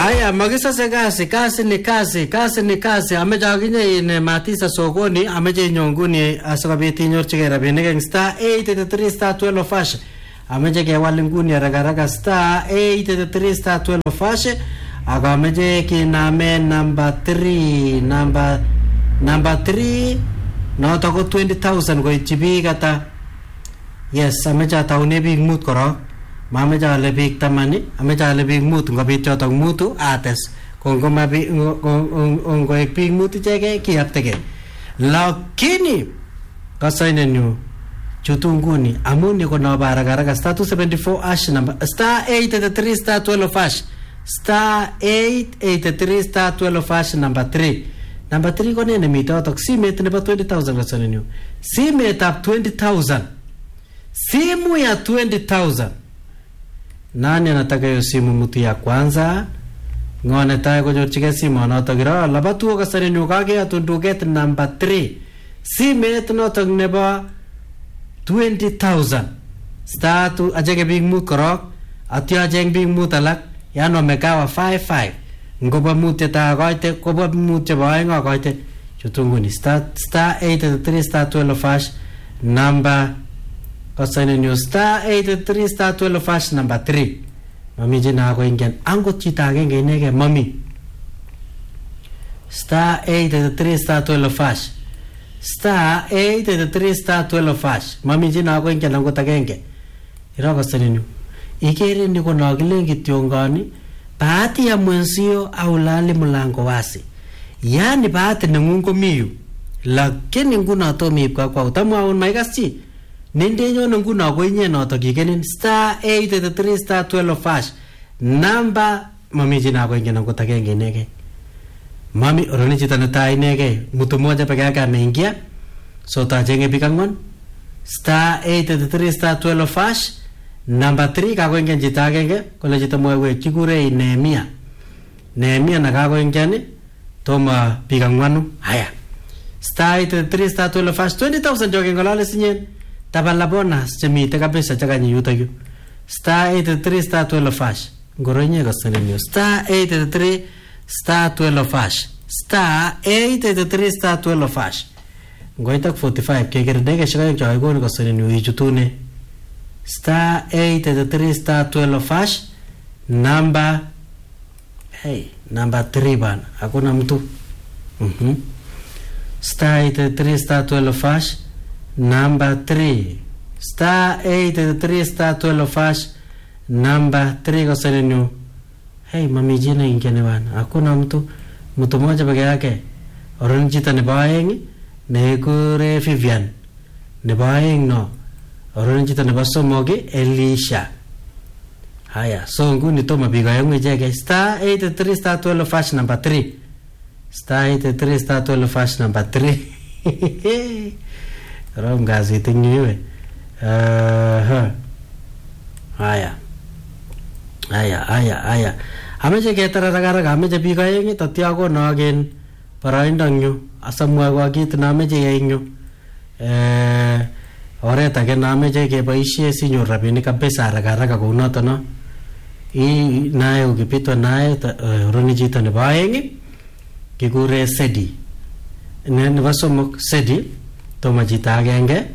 Aya, magisase kasi ni kasi. Ameche akinye in matisa sokoni, ameche inyonguni asikobit inyorchigei rabinik eng star 883 star 12 hash. Ameche kewal nguni haraka star 883 star 12 hash. Ako ameche kiname number 3 noto ko 20,000 koitchi biik ata. Yes, ameche ataune biik mut korok. Mameche ale biik 10, ameche ale biik mut, ngobit chotok mutu ates. Kongoma biik ngoek biik mut ichegei kiyaptegei. Lakini kasainenyu chutu nguni amun niko na haraka star 274 hash number star 883 star 12 hash star 883 star 12 hash number 3. Number 3 ko nene mitotok simet nebo 20,000 kasainenyu. Simet ab 20,000. Simu ya 20,000. Nani anataka hiyo simu mtu ya kwanza? Ngone tayo konyorchigei simu notok iro labatu kasainenyu kage atunduget number 3. Simet notok nebo 20,000. Star tu ajege big mut korok atya ajeng big mut alak yan omegawa 55 ngoba mut ta goite koba mut chebo aeng agoite chutunguni star 883 star 12 hash number kasainenyu star 883 star 12 hash number 3. Mami jina ko ingen angot chita agenge inege mami star 883 star 12 hash star 883 star 12 hash. Mami jina ko ingen angot agenge iro kasainenyu ikere ndiko nagile kityongani bahati ya mwenzio au lali mlango wasi, yani bahati nengung komiyu lakini nguno atomi kwa utamwa un maigaschi nindenyo nguno ko inye noto kikenin star 883 star 12 hash number. Mami jina ko ingen angot agenge inege mami oroni chita neta inege mtu mmoja peke yake ameingia so tajenge bikangwan star 883 star 12 hash number 3 kako ingen chita agenge kole chita mwewe kikure Nehemia na kako ingeni toma bikangwanu. Haya star 883 star 12 hash 20,000 joge ngolale sinyen tabala bonus chemite kabisa chakanyi yutayu star 883 star 12 hash ngoronye kasainenyu star 883 star 12 hash star 883 star 12 hash ngoitak 45 kegerdege shikayo chaigoni kasainenyu ichutune star 883 star 12 hash number number 3 bana hakuna mtu star 883 star 12 hash number 3 star 883 star 12 hash number 3 kasainenyu. Mami jina ingine bana hakuna mtu mmoja peke yake oron chita nebo aeng nekure Vivian nebo aeng no oron chita nebo somok Elisha. Haya so nguni toma biga yangu ichege star 883 star 12 hash number 3 star 883 star 12 hash number 3 rom gazi tingiwe. Haya ameche ketara raga ameche biik aeng tatya ko nagen baraindangyu asamwa kwa kit na ameche yengyu oret age na ameche keboisie sinyor rabinik kabisa raga kou noto no naye ukipitwa naye roni chito nebo aeng kikure Sedi nebo somok Sedi toma chito agenge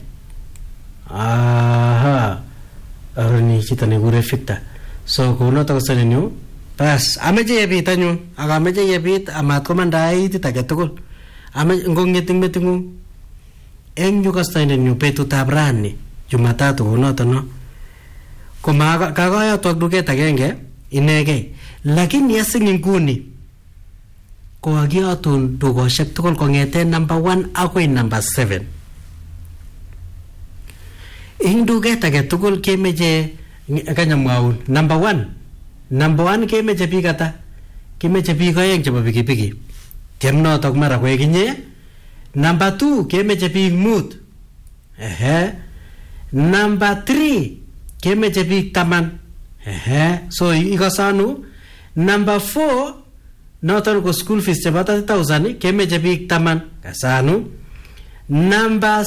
roni chito nekure Victor. So kuno to kasainenyu bas ameche yebit anyun ak ameche yebit amat komanda itit age tugul ameche ngongeting metingung eng yu kasainenyu betutab rani Jumatatu kunoto no koma kakayotwak duket agenge inegei lakini asing nguni ko akiyotun dukoshek tugul kongete number 1 akoi number 7 ing duket age tugul kemeche kanyamwaun number 1 kemeche biik ata kemeche biik aeng chebo pikipiki temnotok mara koek inye. Number 2 kemeche biik mut number 3 kemeche biik 10 so ikasanu. Number 4 noton ko school fees chebo 30,000 kemeche biik 10 kasanu. Number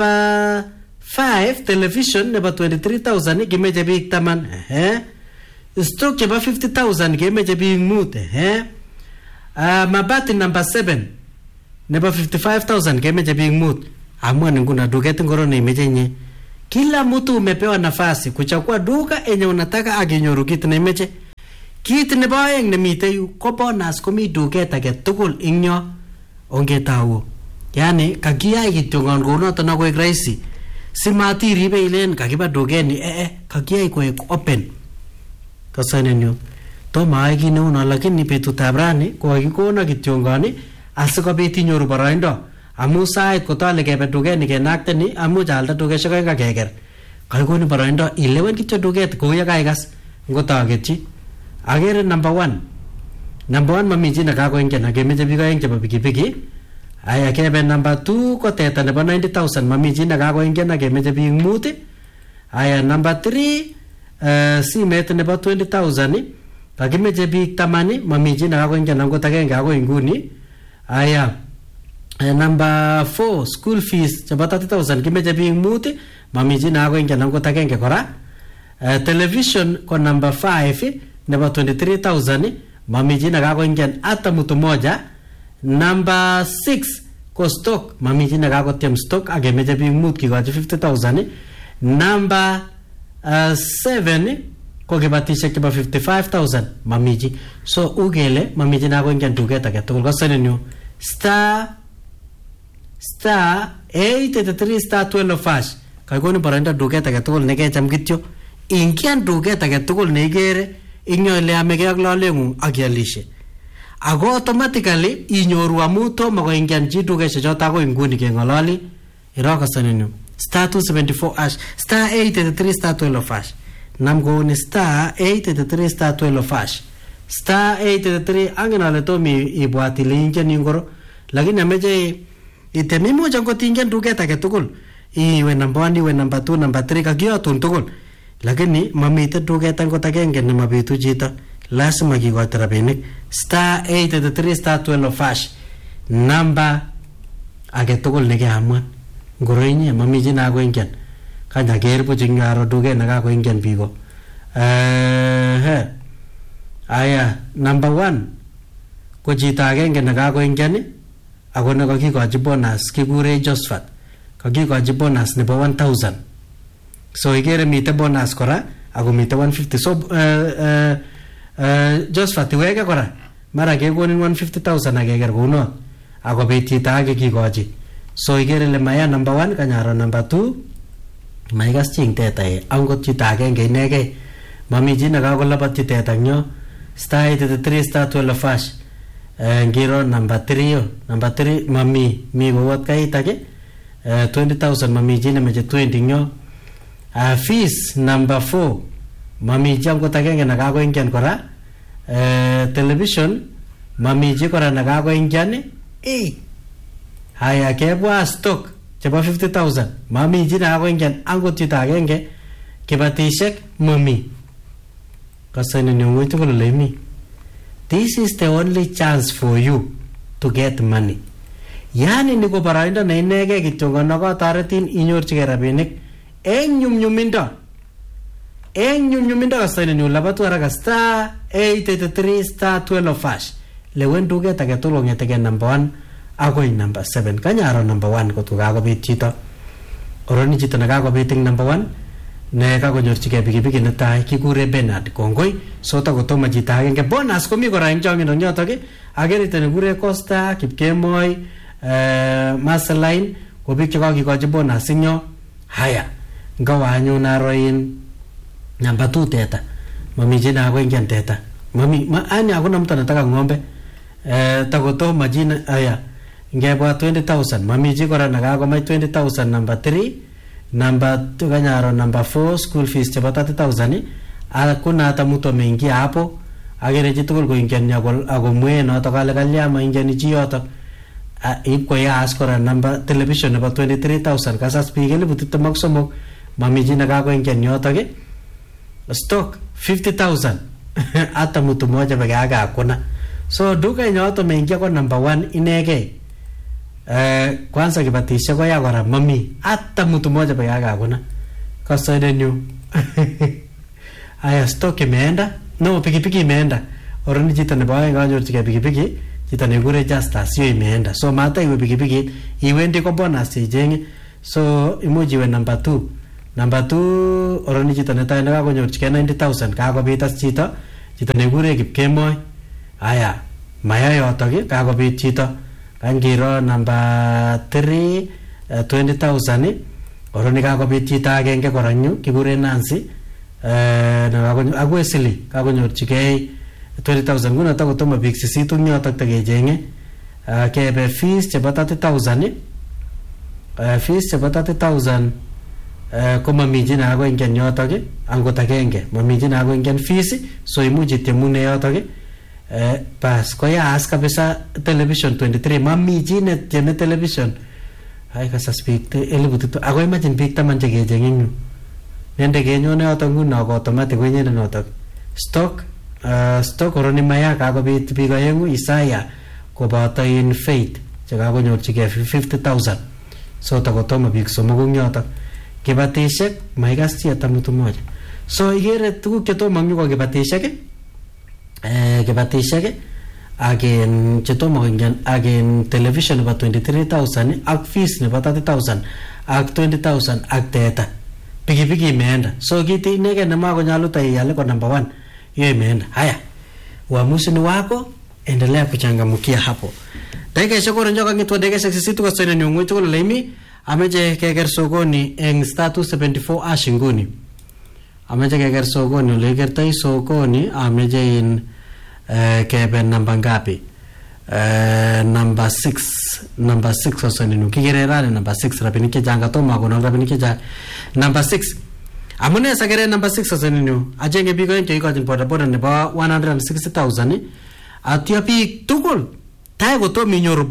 5 television nebo 23,000 kemeche biik 10 stock chebo 50,000 kemeche biik mut mabati number 7 nebo 55,000 kemeche biik mut. Amwan nguna duket ngoro neimeche nye. Kila mtu umepewa nafasi kuchagua duka yenye unataka akinyoru kitu neimeche. Kitu nebo aeng nemite yu ko bonus komi duket age tugul ingyo ongetau. Yani kakiyai kityo ngounoton akoek rahisi. Simatiribe ilen kakiba dukeni kakiyai koek open. Kasanen yu. Toma ai kineuno lakini betutab rani ko kakikona kityo ngoni asikobit inyoru boroindo. Amu sait kotole kebe dukeni kenakteni amu jalda dukeshek aeng kakeker. Kakikoni boroindo ilewen kityo duket kou ye kaikas ngotaketchi. Agere number 1. Number 1 mami chi nekakoingen akemeche biik aeng chebo pikipiki. Aya kebe number 2 ko teta nebo 90,000 mami chi nekakoingen akemeche biik mut. Aya number 3 simet nebo 20,000 kakimeche biik 10 mami chi nekakoingen angot agenge akoi nguni. Aya number 4 school fees chebo 30,000 kimeche biik mut mami chi nekakoingen angot agenge kora. Television ko number 5 nebo 23,000 mami chi nekakoingen hata mtu moja. Number 6 ko stock mami chi nekakotyem stock akemeche biik mut kikochi 50,000. Number 7 ko kibatishek chebo 55,000 mami chi. So ugele mami chi nekakoingen duket age tugul. Kosanen yu *883*12# kakikoni boroindo duket age tugul nekecham kityo ingian duket age tugul neikere ingyo ile ameke ak lolengung ak ialishe. Ako automatically inyoru amu tomo koingian chi dukeshek choto akoi nguni keng'ololi. Iro kasanen yu *274# *883*12# nam kouni *883*12# *883 angen ale tomi ibwat ile ingen ingoro lakini ameche itemi much angot ingen duket age tugul iwe number 1 iwe number 2 number 3 kakiyotun tugul lakini mamite duket angot agenge nemabitu chito lazima kikoito rabinik *883*12# namba age tugul nekeamwan ngoro inye mami chi nakoingen kanya kerbu chingaro duket nekakoingen biko. Aya number 1 ko chito agenge nekakoingen ako nekakikochi bonus kikure Josephat kakikochi bonus nebo 1,000. So ikere mite bonus kora ako mite 150. So Josephat iweke kora mara kekonin 150,000 akeker kuno ako bet chito age kikochi. So ikere le maya number 1 kanyaro number 2 maikas ching teta angot chito agenge inegei mami chi nekakolapatchi teta nyo *883*12# ngiro number 3 number 3 mami kowot kait age 20,000 mami chi nemeche 20 nyo. Fees number 4 mami chi angot agenge nekakoingian kora. Television mami chi kora nekakoingian. Haya kebwa stock chebo 50,000 mami chi nekakoingian angot chito agenge. Kibatishek mami. Kasanen yung tugul lemi. This is the only chance for you to get money. Yani niko baraindo na inege kityo nako taretin inyorchige rabinik eng nyumnyumindo. Kasanen yung labatu haraka *883*12# lewen duket age tugul ng'etege number 1 akoi number 7 kanyaro number 1 kotu kakobit chito oroni chito nakakobit ing number 1 ne kakonyorchige pikipiki netai kikure Bernard kongoi sota kotoma chito agenge bonus komi kora eng chongindo nyotok agere tene kure Costa Kipkemoi Maseline ko biik chekakikochi bonus inyo. Haya ngawa anyun aroin number 2 teta mami chi nakoingian teta mami ani hakuna mtu anataka ng'ombe takotoma jina. Haya ngebwa 20,000 mami chi kora nakakomai 20,000 number 3 number 2 kanyaro number 4 school fees chebo 30,000 hakuna hata mtu ameingia hapo agere chi tugul koingian ako mwe noto kale kalyama ingiani chi yoto ipko yaas kora number television nebo 23,000 kasas biik 23,000 mami chi nakakoingian yoto stock 50,000 hata mtu mmoja peke yake hakuna. So duka nyoto meingia kwa number 1 inegei kwanza kibatisha kwa ya kora mami hata mtu mmoja peke yake hakuna. Kasaiden yu aya stock imeenda no pikipiki imeenda already. Chito nebo aeng kanyorchigei pikipiki, chito nekure Justus yo imeenda. So mata iwe pikipiki iwendi ko bonus ichenge. So imuch iwe number 2 already. Chito netai nekakonyorchigei 90,000 kakobit as chito nekure Kipkemoi. Aya maya yotok kakobit chito. Kangiro number 3 20,000 already kakobit chito agenge koranyu kikure Nancy Agwesili kakonyorchigei 20,000. Nguno takotomo biik 8 eng yotok takechenge. Kebe fees chebo 30,000 fees chebo 30,000 ko mamiji na ako ingen yotok angot agenge mamiji na ako ingen fees. So imuch itemune yotok pas koyaas kabisa. Television 23 mamiji ne tieme television ay kasas biik 1000 ako imagine biik 10 chekechenge nyu nende kenyone yotok nguno ko automatic wenyene notok stock oroni maya kakobit biik aengu Isaya koboto in Faith chekakonyorchigei 50,000. So takotomo biik somok eng yotok. Kibatishek maikas chi hata mtu mmoja. So igere tuguk chetomo eng yu ko kibatishek again chetomo ingen again television nebo 23,000 ak fees nebo 30,000 ak 20,000 ak teta. Pikipiki imeenda. So kiti inege nemakonyalu taiyale kwa number 1 hiyo imeenda. Haya, uamuzi ni wako, endelea kuchangamkia hapo. Dakika shokoro njoka ngitwa dakika 66 kwa sene ni ungwetu kwa laimi ameje keker sokoni eng status 74 ashinguni. Ameje keker sokoni ulekertai sokoni ameje in kebe namba ngapi? Number 6 kwa sene ni kigererane number 6 rapinike janga toma kuna rapinike janga number 6. Amune sagere number 6 aseninu ajenge biko ente ikojin boda nebo 160,000 atya biik tugul tai kotomo inyoru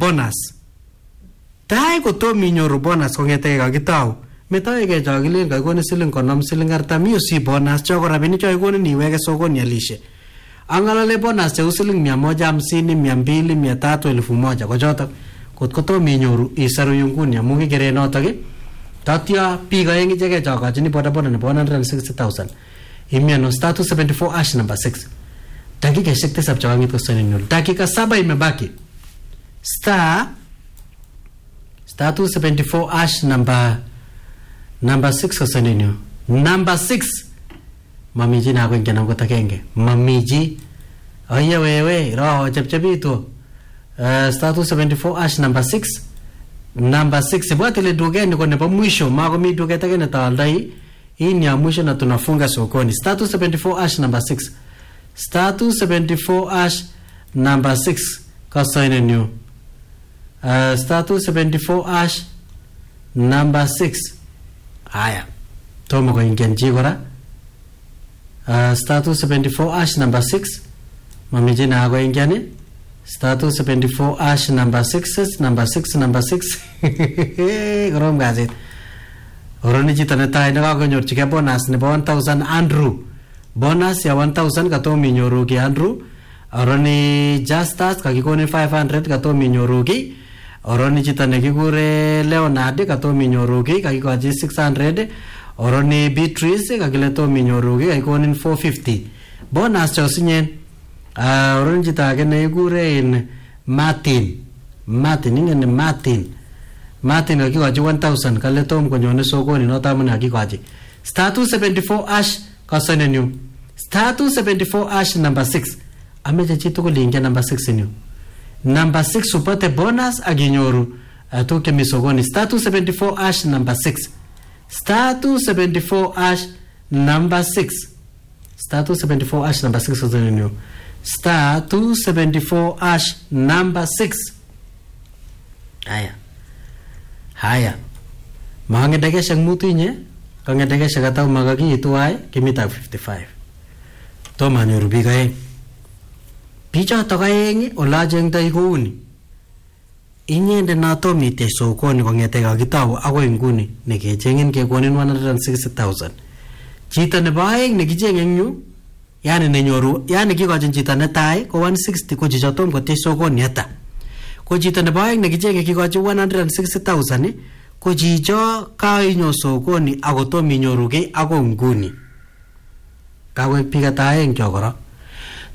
bonus kongete kakitau metoike chakilen kakikonin siling 50 siling 40 hiyo si bonus choko rabinik chakikonin iweke sokoni alishe angalale bonus cheu siling 150 200 300 1000 ko chotok kot kotomo inyoru isaru yunguni amu kikere notok tatya biik aeng icheke chakachini boda nebo 160,000 imiano status 74 ash number 6. Dakika 7 chakangit kosenenyo. Dakika 7 imebaki. Status 74 ash number 6 kosenenyo. Number 6 mamiji na kwenye nango takenge. Mamiji aya wewe roho chepchepitu. Status 74 ash number 6 ibwate ile duke niko nebo mwisho mako mi duke take netaldai hii ni ya mwisho na tunafunga sokoni. Status 74 ash number 6 status 74 ash number 6 kasaine new status 74 ash number 6 haya tomo ko ingenji gora status 74 ash number 6 mamiji na go ingeni status 74 ash number 6 gorom gazet oroni chito netai nekakonyorchigei bonus nebo 1000 Andrew bonus ya 1000 katomo inyoru ki Andrew oroni Justus kakikonin 500 katomo inyoru ki oroni chito nekikure Leonard katomo inyoru ki kakikochi 600 oroni Beatrice kakiletomo inyoru ki kakikonin 450 bonus chosinyen oroni chito age nekikure in Martin ingene Martin kakikochi 1000 kaletom konyone sokoni notamune kakikochi status 74 ash kasenenyu status 74 ash number 6 ameche chitugul ingen number 6 inyu number 6 upote bonus aginyoru tuke misokoni status 74 ash number 6 status 74 ash number 6 status 74 ash number 6 kasenenyu status 74 ash number 6 haya mangedekeshek mutu inye kangedekeshek atau magakiitu ai kimita 55 toma nyoru biik aeng bichotok aeng olachengtoi kouni inyende natomite sokoni kongete kakitau akoi nguni nekechengin kekonin 160,000 chito nebo aeng nekichenge eng yu yani nenyoru yani kikochin chito netai ko 160 ko chichotom kotech sokoni hata ko chito nebo aeng nekichenge kikochi 160,000 ko chicho kainyo sokoni akotom inyoru ki ako nguni kawek biik ata aeng chokoro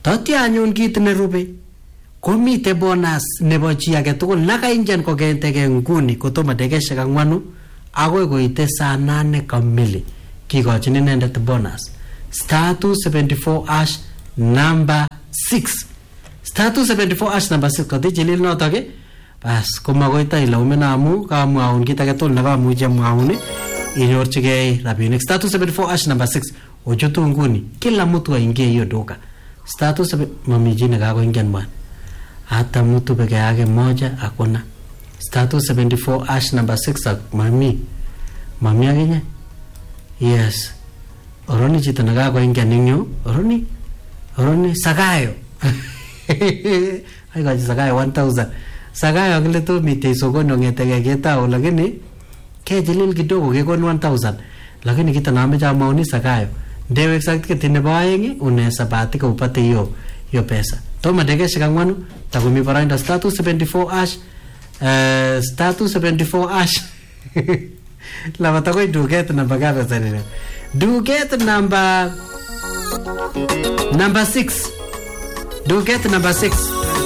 Tatya anyun kit nerube komite bonus nebo chi age tugul nakaingen kokentege nguni kotomo dakikaishek 4 agoi koite saa 8 kamili kikochin inendet bonus. Star 274 hash number 6. Star 274 hash number 6 kotichilil notok bas komakoita ilaumena amu kamwaun kit age tugul nekamuchi amwaun inyorchigei rabinik. Star 274 hash number 6 ochutu nguni kila mtu aingie hiyo duka. Star 274 mamiji nekakoingia bwana. Hata mtu peke yake moja hakuna. Star 274 hash number 6 mami agenye. Yes. Oroni chito nakakoingia ningyo. Oroni Sagayo. Haikaji Sagayo 1000. Sagayo kile tu mite sokoni ongetege ketao lakini kejilil kidogo kekon 1000. Lakini kita namecha maoni Sagayo. Ndewe exact kitine bayengi unahesabatika upate hiyo pesa. Toma dakikaishek 4 takumi barainda star 274 hash star 274 hash. Lama takoi duket number gapi sanile. Duket number 6. Duket number 6.